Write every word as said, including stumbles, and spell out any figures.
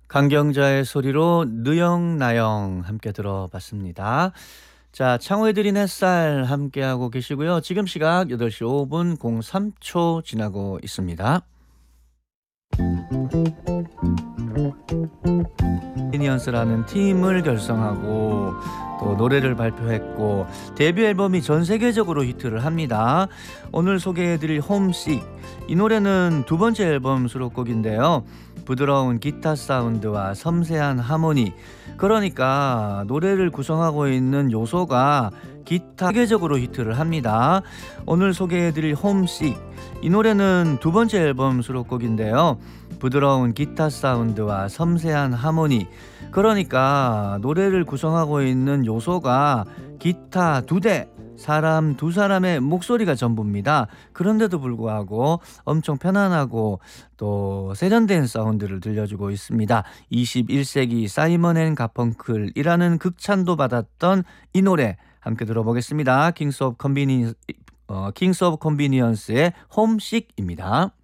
강경자의 소리로 느영나영 함께 들어봤습니다. 자, 창호에 드린 햇살 함께하고 계시고요. 지금 시각 여덟 시 오 분 공삼 초 지나고 있습니다. 미니언스라는 팀을 결성하고 또 노래를 발표했고 데뷔 앨범이 전 세계적으로 히트를 합니다. 오늘 소개해드릴 홈식, 이 노래는 두 번째 앨범 수록곡인데요. 부드러운 기타 사운드와 섬세한 하모니, 그러니까 노래를 구성하고 있는 요소가 기타, 세계적으로 히트를 합니다. 오늘 소개해드릴 홈식, 이 노래는 두 번째 앨범 수록곡인데요. 부드러운 기타 사운드와 섬세한 하모니, 그러니까 노래를 구성하고 있는 요소가 기타 두 대, 사람 두 사람의 목소리가 전부입니다. 그런데도 불구하고 엄청 편안하고 또 세련된 사운드를 들려주고 있습니다. 이십일 세기 사이먼 앤 가펑클이라는 극찬도 받았던 이 노래 함께 들어보겠습니다. 킹스 오브 컨비니 어, 킹스 오브 컨비니언스의 홈식입니다.